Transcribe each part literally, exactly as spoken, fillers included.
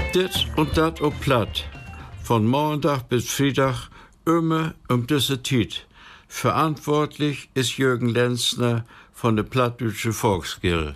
Dit und dat op platt. Von Montag bis Freitag immer um diese Zeit. Verantwortlich ist Jürgen Lenzner von der Plattdeutsche Volksgilde.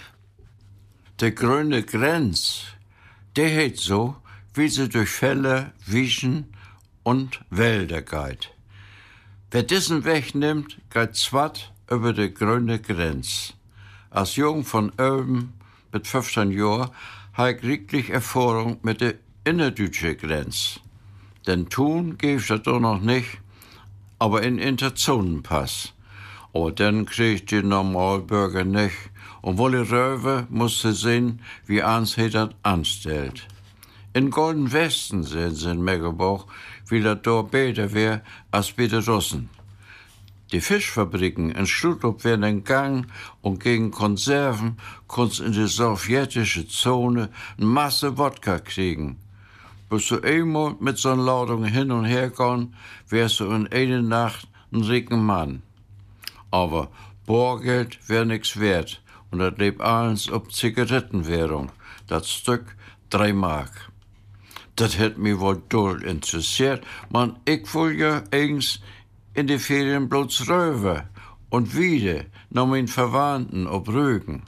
Der grüne Grenz, der heißt so, wie sie durch Felder, Wiechen und Wälder geht. Wer diesen Weg nimmt, geht zwart über die grüne Grenz. Als Jung von oben mit fünfzehn Jahren habe ich richtig Erfahrung mit der innerdeutsche Grenz. Denn tun gibt es doch noch nicht, aber in Interzonenpass. Aber dann kriegt die Normalbürger nicht. Und wolle Röwe musste sehen, wie eins das anstellt. In Golden Westen sehen sie in Meggebuch, wie das dort besser wäre als bei den Russen. Die Fischfabriken in Stuttgart werden in Gang und gegen Konserven konnt's in die sowjetische Zone eine Masse Wodka kriegen. Bis du einmal mit so einer Ladung hin und her gehen, wärst du in einer Nacht ein reicher Mann. Aber Bargeld wär nix wert und das lebt alles ob Zigarettenwährung. Das Stück drei Mark. Das hätt mich wohl doll interessiert, man, ich will ja eigens in die Ferien bloß rüber und wieder nach meinen Verwandten ob Rügen.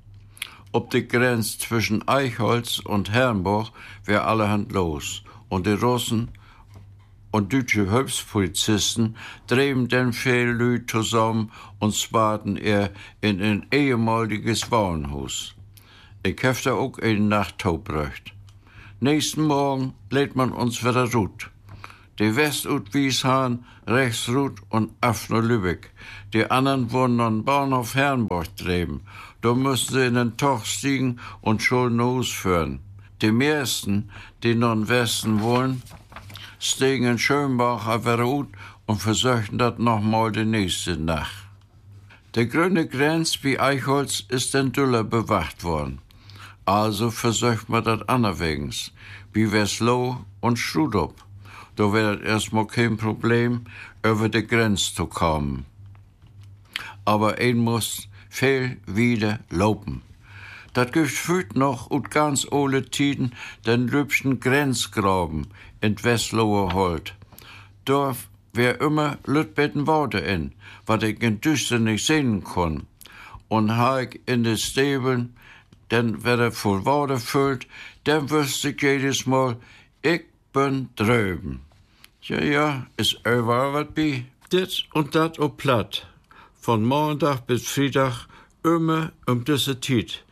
Ob die Grenze zwischen Eichholz und Herrenburg wär allerhand los und die Russen und deutsche Hilfspolizisten treiben den viel Lüd zusammen und spaten er in ein ehemaliges Bauernhaus. Ich hab da auch eine Nacht taubrücht. Nächsten Morgen lädt man uns wieder rut. Die West ut Wieshahn, rechts rut und af nach Lübeck. Die anderen wurden an Bahnhof Herrenburg treiben. Da mussten sie in den Tog stiegen und Schulden ausführen. Die meisten, die noch im Westen wohnen, stiegen in Schönbach auf der Rut und versuchten das nochmal die nächste Nacht. Der grüne Grenz wie Eichholz ist den Düller bewacht worden. Also versucht man das anderwegs, wie Weslow und Strudop. Da wäre das erstmal kein Problem, über die Grenze zu kommen. Aber ein muss viel wieder laufen. Das gefühlt noch und ganz ole Tiden den lübschen Grenzgraben in Westlower Holt. Da wär immer Lütbetten Worte in, wat ich in Düster nicht sehen kon. Und ha ich in de Stäbeln, denn wer er voll Worte füllt, dann wüsste ich jedes Mal, ich bin drüben. Ja, ja, ist überall wat bi. Dit und dat op platt. Von Montag bis Freitag immer um diese Zeit.